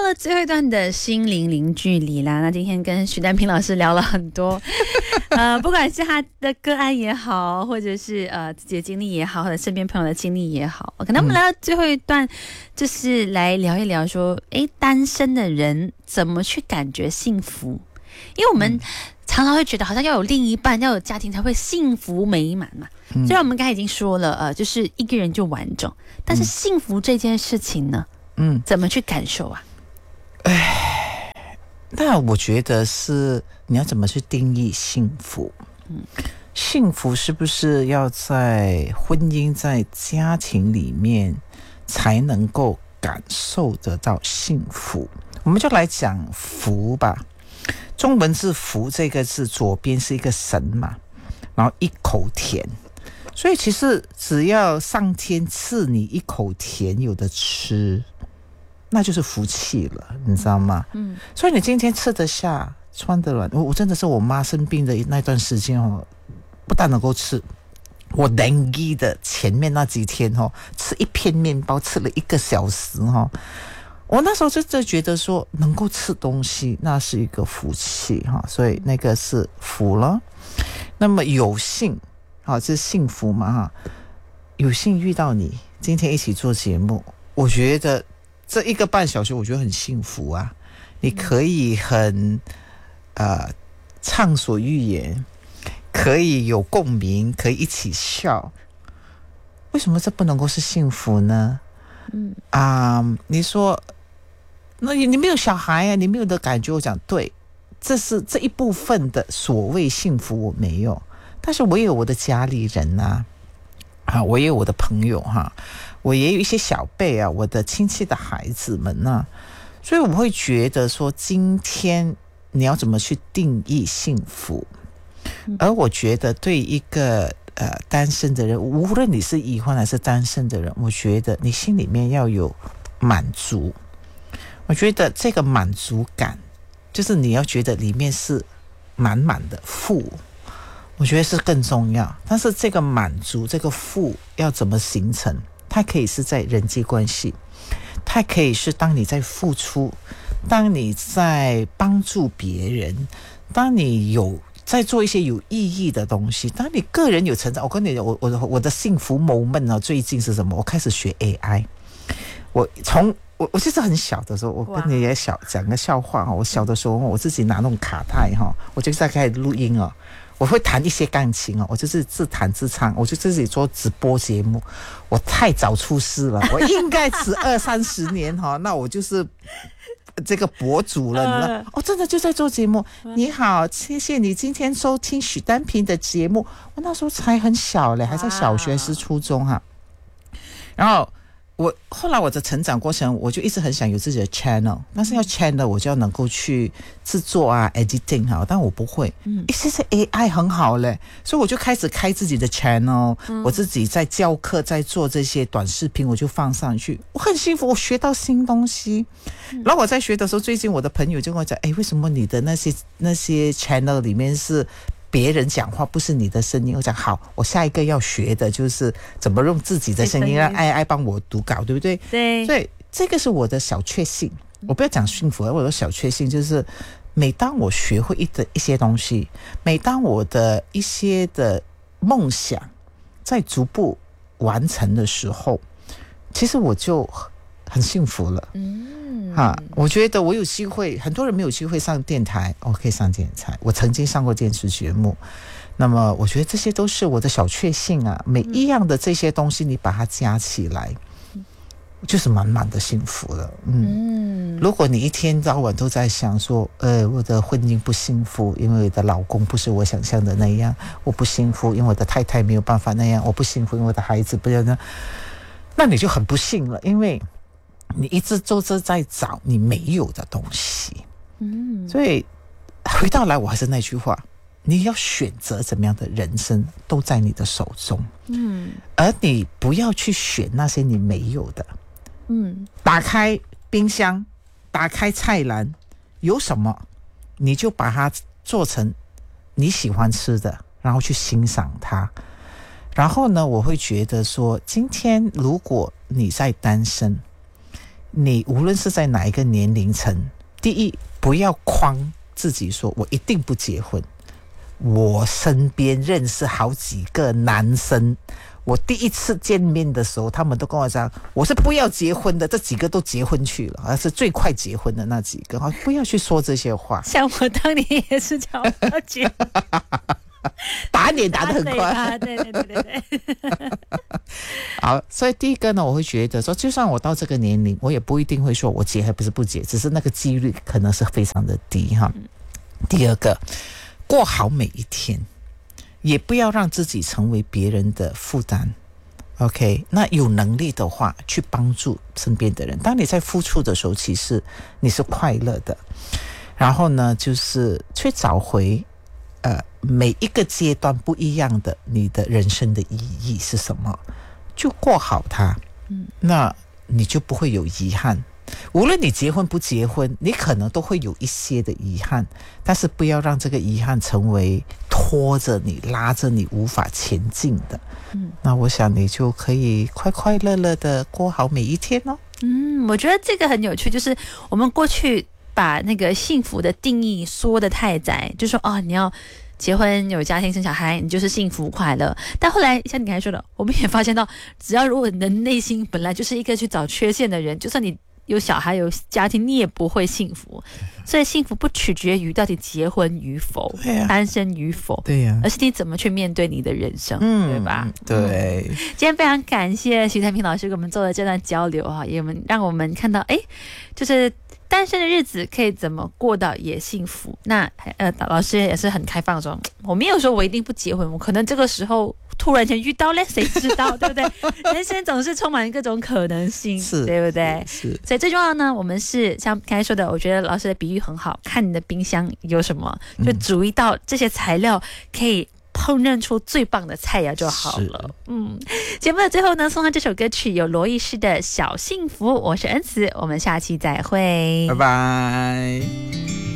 了最后一段的心灵零距离啦。那今天跟徐丹平老师聊了很多，不管是他的个案也好，或者是自己的经历也好，或者身边朋友的经历也好，可能我们来到最后一段，就是来聊一聊说，单身的人怎么去感觉幸福？因为我们常常会觉得好像要有另一半，要有家庭才会幸福美满嘛。虽然我们刚才已经说了，就是一个人就完整，但是幸福这件事情呢，怎么去感受啊？ 那我觉得是你要怎么去定义幸福？幸福是不是要在婚姻、在家庭里面才能够感受得到幸福？我们就来讲福吧。中文字福这个字，左边是一个神嘛，然后一口田，所以其实只要上天赐你一口田有的吃，那就是福气了，你知道吗？所以你今天吃得下穿得暖，我真的是我妈生病的那段时间不但能够吃，我dengue的前面那几天吃一片面包吃了1个小时我那时候就觉得说能够吃东西那是一个福气所以那个是福了。那么有幸这是幸福嘛有幸遇到你今天一起做节目，我觉得这1个半小时我觉得很幸福啊。你可以很畅所欲言，可以有共鸣，可以一起笑，为什么这不能够是幸福呢？你说那你没有小孩你没有的感觉，我讲对，这是这一部分的所谓幸福我没有，但是我也有我的家里人我也有我的朋友我也有一些小辈我的亲戚的孩子们所以我会觉得说今天你要怎么去定义幸福。而我觉得对一个单身的人，无论你是已婚还是单身的人，我觉得你心里面要有满足。我觉得这个满足感就是你要觉得里面是满满的富，我觉得是更重要。但是这个满足这个富要怎么形成？它可以是在人际关系，它可以是当你在付出，当你在帮助别人，当你有在做一些有意义的东西，当你个人有成长。我跟你讲，我的幸福 moment 最近是什么？我开始学 AI。我其实很小的时候，我跟你也讲个笑话我小的时候我自己拿那种卡带我就在开始录音我会弹一些钢琴我就是自弹自唱，我就自己做直播节目。我太早出师了，我应该迟20-30年那我就是这个博主了，你知道真的就在做节目。你好，谢谢你今天收听许丹平的节目。我那时候才很小嘞，还在小学是初中然后后来我的成长过程，我就一直很想有自己的 channel， 但是要 channel 我就要能够去制作editing 但我不会。现在 AI 很好嘞，所以我就开始开自己的 channel，我自己在教课，在做这些短视频，我就放上去，我很幸福，我学到新东西。然后我在学的时候，最近我的朋友就跟我讲，为什么你的那些 channel 里面是别人讲话不是你的声音？我讲好，我下一个要学的就是怎么用自己的声音让AI帮我读稿，对不对？ 对， 所以这个是我的小确幸。我不要讲幸福，我的小确幸就是每当我学会一些东西，每当我的一些的梦想在逐步完成的时候，其实我就很幸福了。我觉得我有机会，很多人没有机会上电台，我可以上电台，我曾经上过电视节目。那么我觉得这些都是我的小确幸每一样的这些东西你把它加起来，就是满满的幸福了。如果你一天到晚都在想说我的婚姻不幸福，因为我的老公不是我想象的那样，我不幸福因为我的太太没有办法那样，我不幸福因为我的孩子不要那样，那你就很不幸了，因为你一直都是在找你没有的东西。所以回到来我还是那句话，你要选择怎么样的人生都在你的手中。而你不要去选那些你没有的。打开冰箱，打开菜篮，有什么你就把它做成你喜欢吃的，然后去欣赏它。然后呢，我会觉得说今天如果你在单身， 你无论是在哪一个年龄层，第一，不要框自己说我一定不结婚。我身边认识好几个男生，我第一次见面的时候，他们都跟我讲，我是不要结婚的，这几个都结婚去了，而是最快结婚的那几个，不要去说这些话。 像我当年也是叫我要结婚， 打脸打得很快。 对。 好，所以第一个呢，我会觉得说，就算我到这个年龄，我也不一定会说我结还不是不结，只是那个几率可能是非常的低哈。第二个，过好每一天，也不要让自己成为别人的负担。OK， 那有能力的话，去帮助身边的人。当你在付出的时候，其实你是快乐的。然后呢，就是去找回每一个阶段不一样的你的人生的意义是什么，就过好它。那你就不会有遗憾。无论你结婚不结婚，你可能都会有一些的遗憾，但是不要让这个遗憾成为拖着你拉着你无法前进的。那我想你就可以快快乐乐的过好每一天哦。 我觉得这个很有趣，就是我们过去把那个幸福的定义缩得太窄，就说你要结婚有家庭生小孩，你就是幸福快乐。但后来像你刚才说的，我们也发现到，只要如果你的内心本来就是一个去找缺陷的人，就算你有小孩有家庭，你也不会幸福。所以幸福不取决于到底结婚与否，单身与否，而是你怎么去面对你的人生，对吧？ 对。 今天非常感谢徐太平老师给我们做的这段交流也让我们看到，就是单身的日子可以怎么过到也幸福。那老师也是很开放说，我没有说我一定不结婚，我可能这个时候突然间遇到了，谁知道对不对？人生总是充满各种可能性，对不对？ 是。 所以最重要的呢，我们是像刚才说的，我觉得老师的比喻很好，看你的冰箱有什么，就煮一道这些材料可以烹饪出最棒的菜肴就好了。节目的最后呢，送上这首歌曲，有罗艺诗的《小幸福》。我是恩慈，我们下期再会， 拜拜。